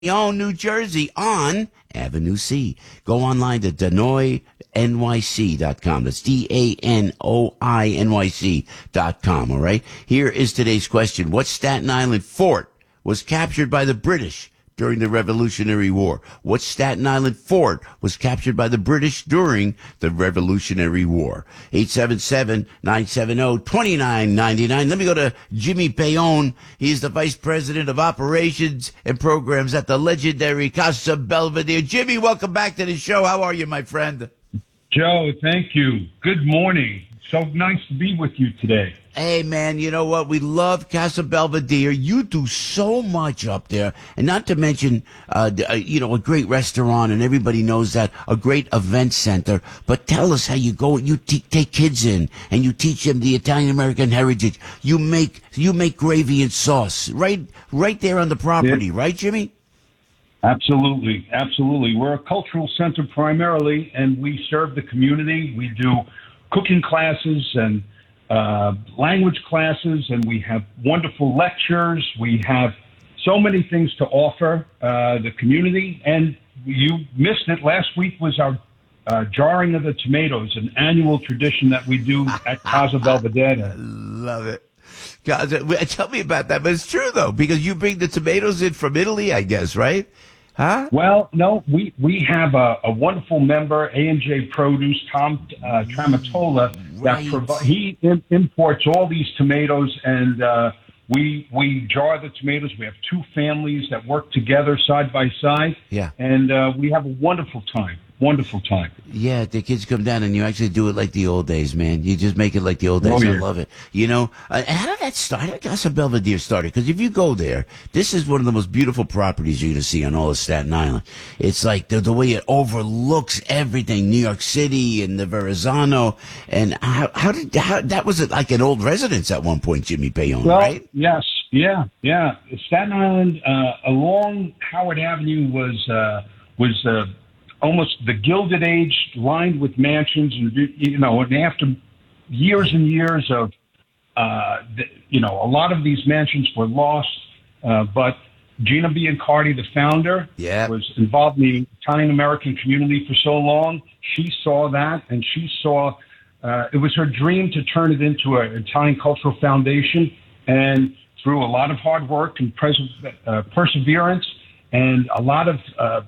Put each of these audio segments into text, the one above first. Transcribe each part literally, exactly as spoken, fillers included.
Danoy, New Jersey on Avenue C. Go online to Danoy N Y C dot com. That's D A N O I N Y C dot com, all right? Here is today's question. What Staten Island fort was captured by the British during the Revolutionary War? What Staten Island fort was captured by the British during the Revolutionary War? eight seven seven, nine seven zero, two nine nine nine. Let me go to Jimmy Payon. He's the Vice President of Operations and Programs at the legendary Casa Belvedere. Jimmy, welcome back to the show. How are you, my friend? Joe, thank you. Good morning. So nice to be with you today. Hey, man, you know what? We love Casa Belvedere. You do so much up there. And not to mention, uh, you know, a great restaurant, and everybody knows that, a great event center. But tell us how you go. You t- take kids in, and you teach them the Italian-American heritage. You make you make gravy and sauce right right there on the property, yeah. Right, Jimmy? Absolutely. Absolutely. We're a cultural center primarily, and we serve the community. We do cooking classes and uh, language classes, and we have wonderful lectures. We have so many things to offer uh, the community. And you missed it. Last week was our uh, jarring of the tomatoes, an annual tradition that we do at Casa Belvedere. Love it. God, tell me about that. But it's true, though, because you bring the tomatoes in from Italy, I guess, right? Huh? Well, no, we, we have a, a wonderful member, A and J Produce, Tom uh, Tramatola, right. that provi- he im- imports all these tomatoes, and uh, we we jar the tomatoes. We have two families that work together side by side, yeah, and uh, we have a wonderful time. Wonderful time. Yeah, the kids come down and you actually do it like the old days, man. You just make it like the old days. Oh, yeah. I love it. You know, uh, how did that start? How did Casa Belvedere started? Because if you go there, this is one of the most beautiful properties you're going to see on all of Staten Island. It's like the, the way it overlooks everything, New York City and the Verrazano. And how, how did how, that was like an old residence at one point, Jimmy Payon, well, right? Yes, yeah, yeah. Staten Island uh, along Howard Avenue was uh, was. Uh, almost the Gilded Age, lined with mansions, and you know, and after years and years of, uh, the, you know, a lot of these mansions were lost. Uh, but Gina Biancardi, the founder, yeah. was involved in the Italian American community for so long. She saw that, and she saw uh, it was her dream to turn it into an Italian cultural foundation. And through a lot of hard work and pres- uh, perseverance, and a lot of uh,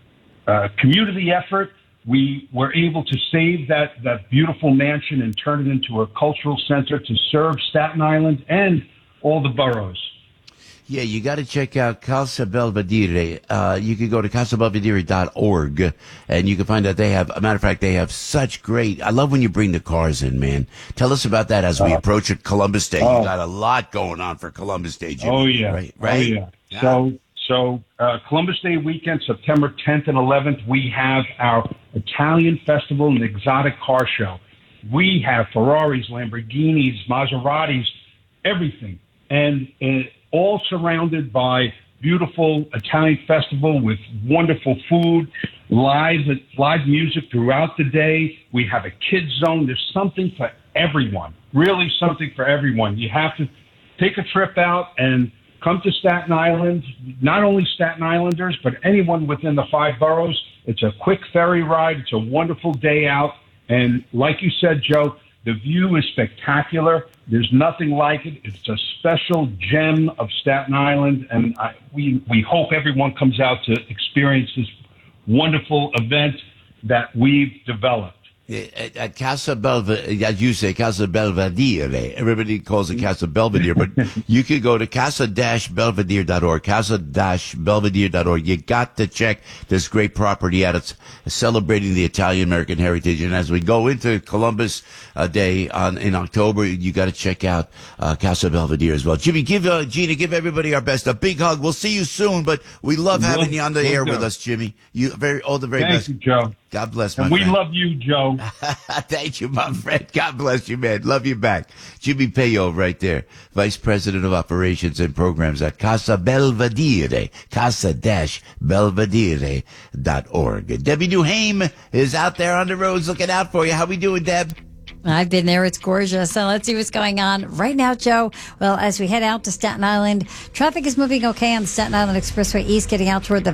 Uh, community effort, we were able to save that, that beautiful mansion and turn it into a cultural center to serve Staten Island and all the boroughs. Yeah, you got to check out Casa Belvedere. Uh, you can go to casa belvedere dot org, and you can find out they have, a matter of fact, they have such great, I love when you bring the cars in, man. Tell us about that as we uh, approach Columbus Day. Oh, you got a lot going on for Columbus Day, Jimmy. Oh, yeah. Right? right? Oh, yeah. yeah. So, So uh, Columbus Day weekend, September tenth and eleventh, we have our Italian Festival and Exotic Car Show. We have Ferraris, Lamborghinis, Maseratis, everything. And uh, all surrounded by beautiful Italian festival with wonderful food, live, live music throughout the day. We have a kids zone. There's something for everyone, really something for everyone. You have to take a trip out and come to Staten Island, not only Staten Islanders, but anyone within the five boroughs. It's a quick ferry ride. It's a wonderful day out. And like you said, Joe, the view is spectacular. There's nothing like it. It's a special gem of Staten Island. And I, we, we hope everyone comes out to experience this wonderful event that we've developed. At, at Casa Belvedere, as you say, Casa Belvedere. Everybody calls it Casa Belvedere, but you can go to casa dash belvedere dot org, casa dash belvedere dot org. You got to check this great property out. It's celebrating the Italian-American heritage. And as we go into Columbus uh, Day on in October, you got to check out uh, Casa Belvedere as well. Jimmy, give uh, Gina, give everybody our best. A big hug. We'll see you soon, but we love having you on the air with us, Jimmy. You very all the very Thank best. You, Joe. God bless, my and we friend. love you, Joe. Thank you, my friend. God bless you, man. Love you back. Jimmy Payo right there, Vice President of Operations and Programs at Casa Belvedere, casa dash belvedere dot org. Debbie Duhame is out there on the roads looking out for you. How we doing, Deb? I've been there. It's gorgeous. So let's see what's going on right now, Joe. Well, as we head out to Staten Island, traffic is moving okay on the Staten Island Expressway East, getting out toward the